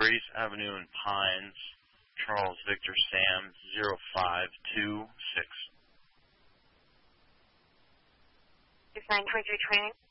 Grace Avenue in Pines, Charles Victor Sam 0526. 923 training.